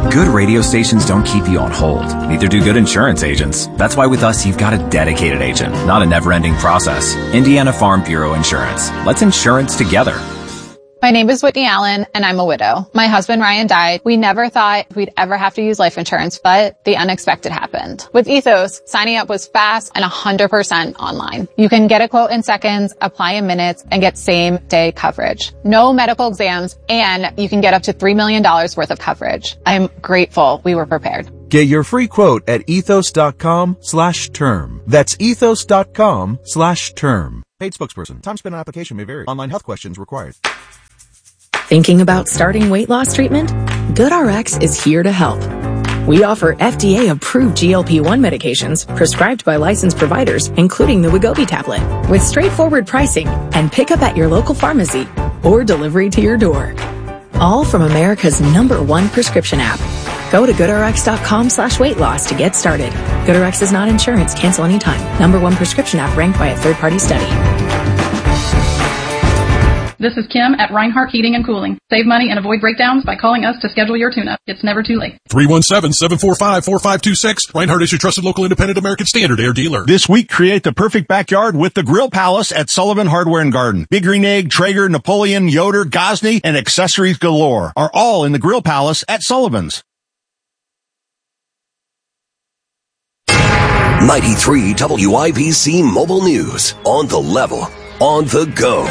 Good radio stations don't keep you on hold. Neither do good insurance agents. That's why with us, you've got a dedicated agent, not a never-ending process. Indiana Farm Bureau Insurance. Let's insurance together. My name is Whitney Allen, and I'm a widow. My husband, Ryan, died. We never thought we'd ever have to use life insurance, but the unexpected happened. With Ethos, signing up was fast and 100% online. You can get a quote in seconds, apply in minutes, and get same-day coverage. No medical exams, and you can get up to $3 million worth of coverage. I'm grateful we were prepared. Get your free quote at ethos.com/term. That's ethos.com/term. Paid spokesperson. Time spent on application may vary. Online health questions required. Thinking about starting weight loss treatment? GoodRx is here to help. We offer FDA-approved GLP-1 medications prescribed by licensed providers, including the Wegovy tablet, with straightforward pricing and pickup at your local pharmacy or delivery to your door. All from America's #1 prescription app. Go to GoodRx.com/weight loss to get started. GoodRx is not insurance. Cancel anytime. #1 prescription app ranked by a third-party study. This is Kim at Reinhardt Heating and Cooling. Save money and avoid breakdowns by calling us to schedule your tune-up. It's never too late. 317-745-4526. Reinhardt is your trusted local independent American Standard Air dealer. This week, create the perfect backyard with the Grill Palace at Sullivan Hardware and Garden. Big Green Egg, Traeger, Napoleon, Yoder, Gosney, and accessories galore are all in the Grill Palace at Sullivan's. 93 WIBC Mobile News. On the level. On the go.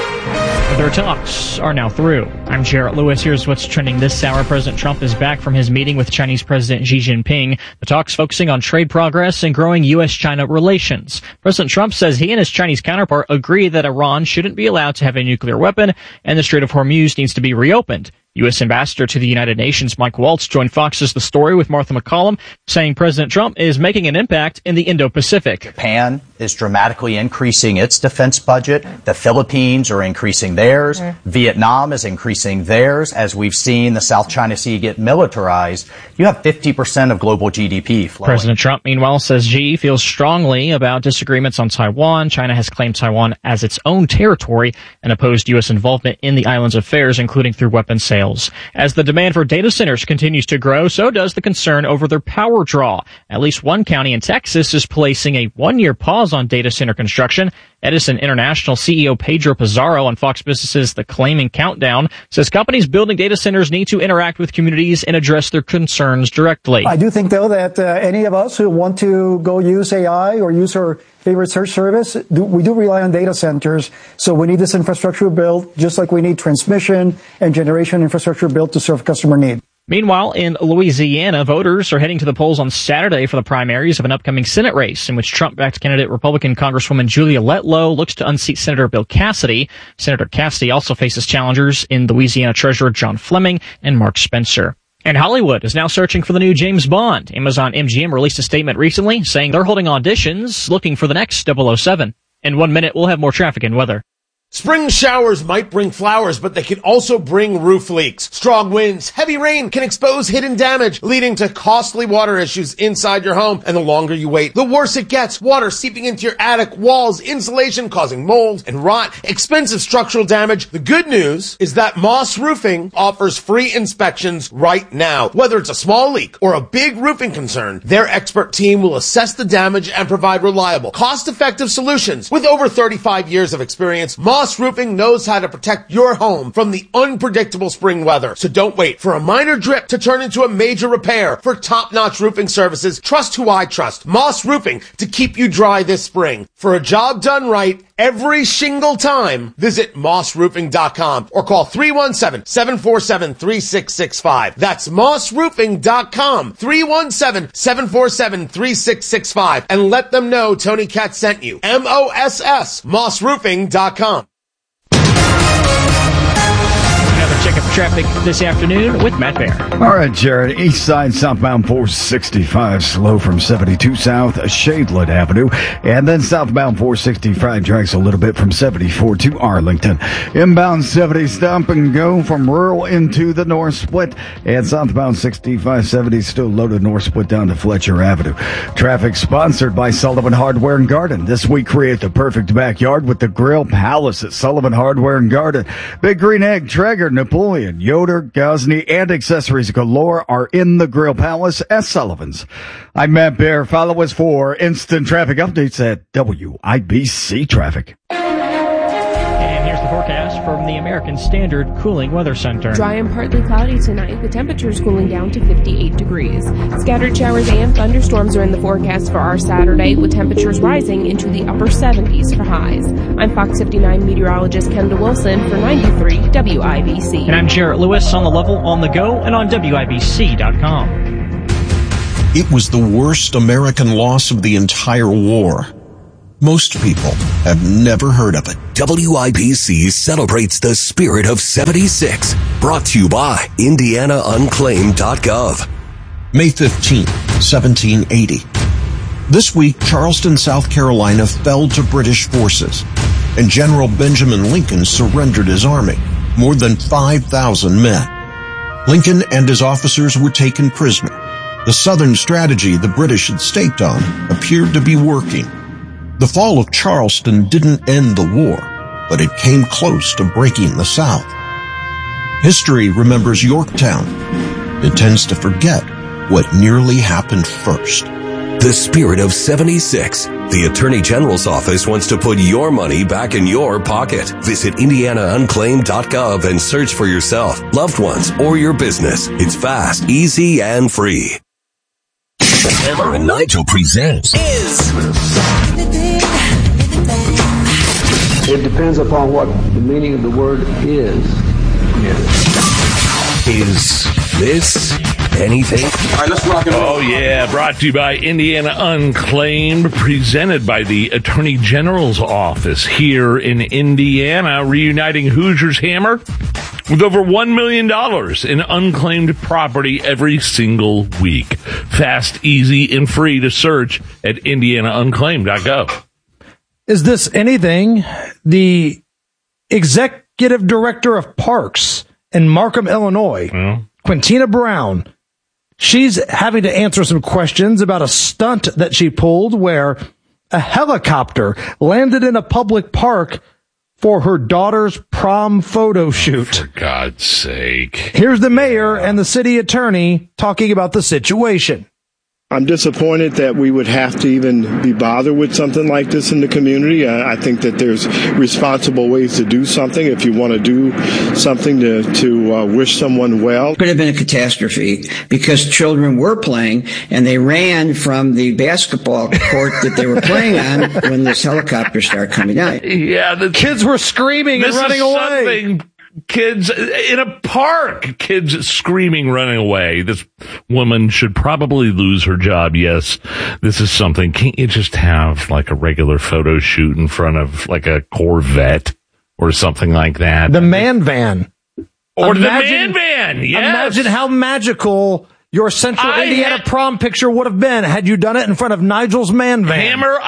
Their talks are now through. I'm Jarrett Lewis. Here's what's trending this hour. President Trump is back from his meeting with Chinese President Xi Jinping. The talks focusing on trade progress and growing U.S.-China relations. President Trump says he and his Chinese counterpart agree that Iran shouldn't be allowed to have a nuclear weapon and the Strait of Hormuz needs to be reopened. U.S. Ambassador to the United Nations Mike Waltz joined Fox's The Story with Martha McCollum, saying President Trump is making an impact in the Indo-Pacific. Japan is dramatically increasing its defense budget. The Philippines are increasing theirs. Vietnam is increasing theirs. As we've seen the South China Sea get militarized, you have 50% of global GDP flowing. President Trump, meanwhile, says Xi feels strongly about disagreements on Taiwan. China has claimed Taiwan as its own territory and opposed U.S. involvement in the island's affairs, including through weapons sales. As the demand for data centers continues to grow, so does the concern over their power draw. At least one county in Texas is placing a one-year pause on data center construction. Edison International CEO Pedro Pizarro on Fox Business's The Claiming Countdown says companies building data centers need to interact with communities and address their concerns directly. I do think, though, that any of us who want to go use AI or use our favorite search service, we do rely on data centers. So we need this infrastructure built, just like we need transmission and generation infrastructure built to serve customer need. Meanwhile, in Louisiana, voters are heading to the polls on Saturday for the primaries of an upcoming Senate race in which Trump-backed candidate Republican Congresswoman Julia Letlow looks to unseat Senator Bill Cassidy. Senator Cassidy also faces challengers in Louisiana Treasurer John Fleming and Mark Spencer. And Hollywood is now searching for the new James Bond. Amazon MGM released a statement recently saying they're holding auditions looking for the next 007. In 1 minute, we'll have more traffic and weather. Spring showers might bring flowers, but they can also bring roof leaks. Strong winds, heavy rain can expose hidden damage, leading to costly water issues inside your home. And the longer you wait, the worse it gets. Water seeping into your attic, walls, insulation causing mold and rot, expensive structural damage. The good news is that Moss Roofing offers free inspections right now. Whether it's a small leak or a big roofing concern, their expert team will assess the damage and provide reliable, cost-effective solutions. With over 35 years of experience, Moss Roofing knows how to protect your home from the unpredictable spring weather. So don't wait for a minor drip to turn into a major repair. For top-notch roofing services, trust who I trust. Moss Roofing to keep you dry this spring. For a job done right every single time, visit mossroofing.com or call 317-747-3665. That's mossroofing.com, 317-747-3665. And let them know Tony Katz sent you. MOSS, mossroofing.com. Check up traffic this afternoon with Matt Bear. All right, Jared. East side, southbound 465, slow from 72 south, Shadeland Avenue. And then southbound 465 drags a little bit from 74 to Arlington. Inbound 70, stop and go from rural into the north split. And southbound 6570 still loaded north split down to Fletcher Avenue. Traffic sponsored by Sullivan Hardware and Garden. This week, create the perfect backyard with the Grill Palace at Sullivan Hardware and Garden. Big Green Egg, Traeger, Napoleon, Napoleon, Yoder, Gosney, and accessories galore are in the Grill Palace at Sullivan's. I'm Matt Bear. Follow us for instant traffic updates at WIBC Traffic. And here's the forecast from the American Standard Cooling Weather Center. Dry and partly cloudy tonight, with temperatures cooling down to 58 degrees. Scattered showers and thunderstorms are in the forecast for our Saturday, with temperatures rising into the upper 70s for highs. I'm Fox 59 meteorologist Kendall Wilson for 93 WIBC. And I'm Jarrett Lewis on the level, on the go, and on WIBC.com. It was the worst American loss of the entire war. Most people have never heard of it. WIBC celebrates the spirit of 76. Brought to you by IndianaUnclaimed.gov. May 15, 1780. This week, Charleston, South Carolina fell to British forces, and General Benjamin Lincoln surrendered his army, more than 5,000 men. Lincoln and his officers were taken prisoner. The Southern strategy the British had staked on appeared to be working. The fall of Charleston didn't end the war, but it came close to breaking the South. History remembers Yorktown. It tends to forget what nearly happened first. The spirit of 76. The Attorney General's office wants to put your money back in your pocket. Visit IndianaUnclaimed.gov and search for yourself, loved ones, or your business. It's fast, easy, and free. Hammer and Nigel presents It depends upon what the meaning of the word is. Is this anything? All right, let's rock and roll. Oh, yeah. Brought to you by Indiana Unclaimed, presented by the Attorney General's office here in Indiana, reuniting Hoosiers Hammer with over $1 million in unclaimed property every single week. Fast, easy, and free to search at IndianaUnclaimed.gov. Is this anything? The executive director of parks in Markham, Illinois, Quintina Brown, she's having to answer some questions about a stunt that she pulled where a helicopter landed in a public park for her daughter's prom photo shoot. For God's sake. Here's the mayor and the city attorney talking about the situation. I'm disappointed that we would have to even be bothered with something like this in the community. I think that there's responsible ways to do something. If you want to do something to wish someone well. It could have been a catastrophe because children were playing and they ran from the basketball court that they were playing on when this helicopter started coming down. Yeah, the kids were screaming and running away. Kids in a park, kids screaming, running away. This woman should probably lose her job. Yes, this is something. Can't you just have like a regular photo shoot in front of like a Corvette or something like that? The man van. Or the man van, yes. Imagine how magical your Central Indiana prom picture would have been had you done it in front of Nigel's man van. Hammer,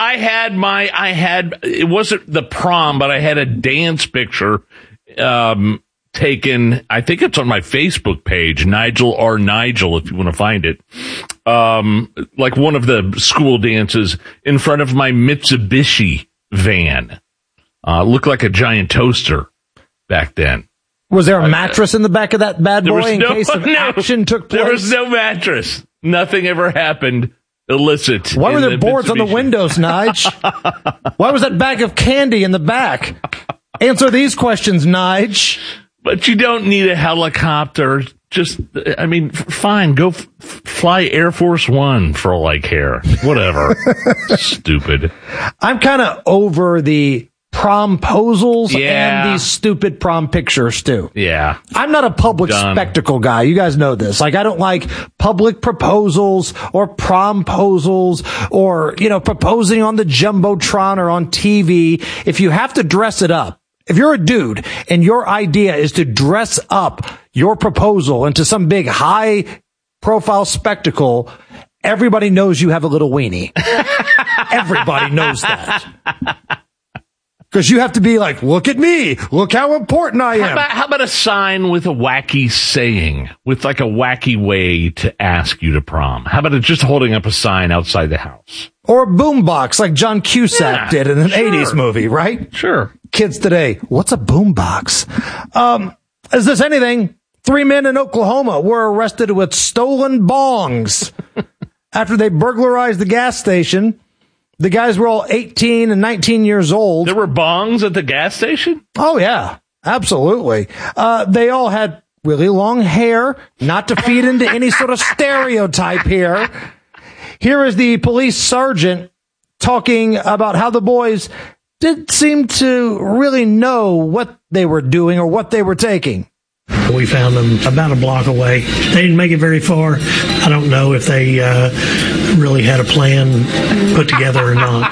it wasn't the prom, but I had a dance picture taken, I think it's on my Facebook page, Nigel R. Nigel, if you want to find it. Like one of the school dances in front of my Mitsubishi van. Looked like a giant toaster back then. Was there a mattress in the back of that bad boy in case of action took place? There was no mattress. Nothing ever happened illicit. Why were there boards on the windows, Nige? Why was that bag of candy in the back? Answer these questions, Nige. But you don't need a helicopter. Just, I mean, fine, go fly Air Force One for all I care. Whatever. Stupid. I'm kind of over the promposals and these stupid prom pictures, too. Yeah. I'm not a public spectacle guy. You guys know this. Like, I don't like public proposals or promposals or, proposing on the Jumbotron or on TV. If you have to dress it up, if you're a dude and your idea is to dress up your proposal into some big high profile spectacle, everybody knows you have a little weenie. Everybody knows that. Because you have to be like, look at me. Look how important I am. How about a sign with a wacky saying, with like a wacky way to ask you to prom? How about just holding up a sign outside the house? Or a boombox like John Cusack did in an 80s movie, right? Sure. Kids today, what's a boombox? Is this anything? 3 men in Oklahoma were arrested with stolen bongs after they burglarized the gas station. The guys were all 18 and 19 years old. There were bongs at the gas station? Oh, yeah, absolutely. They all had really long hair, not to feed into any sort of stereotype here. Here is the police sergeant talking about how the boys didn't seem to really know what they were doing or what they were taking. We found them about a block away. They didn't make it very far. I don't know if they really had a plan put together or not.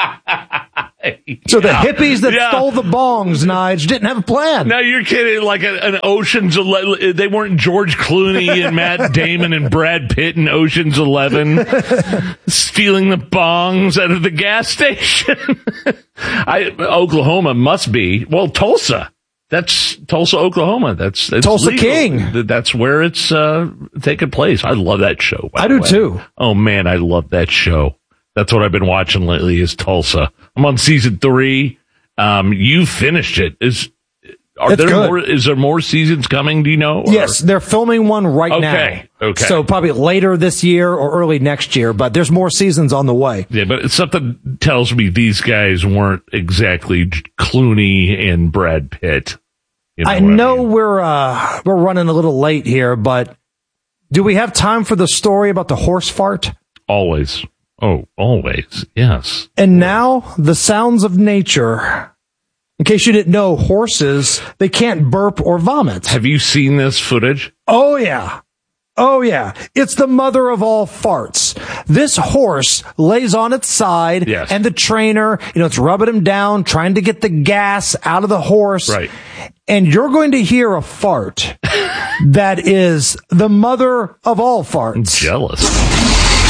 So the hippies that stole the bongs, Nige, didn't have a plan. No, you're kidding. Like an Ocean's 11. They weren't George Clooney and Matt Damon and Brad Pitt in Ocean's 11 stealing the bongs out of the gas station. Oklahoma must be. Well, Tulsa. That's Tulsa, Oklahoma. That's Tulsa legal. King. That's where it's taking place. I love that show. I do too. Oh man, I love that show. That's what I've been watching lately is Tulsa. I'm on season 3. You finished it. Is there more seasons coming? Do you know? Or? Yes, they're filming one right now. Okay. So probably later this year or early next year, but there's more seasons on the way. Yeah, but something tells me these guys weren't exactly Clooney and Brad Pitt. I know we're running a little late here, but do we have time for the story about the horse fart? Always. Oh, always. Yes. And now the sounds of nature. In case you didn't know, horses, they can't burp or vomit. Have you seen this footage? Oh, yeah. Oh, yeah. It's the mother of all farts. This horse lays on its side, and the trainer, it's rubbing him down, trying to get the gas out of the horse. Right. And you're going to hear a fart that is the mother of all farts. I'm jealous.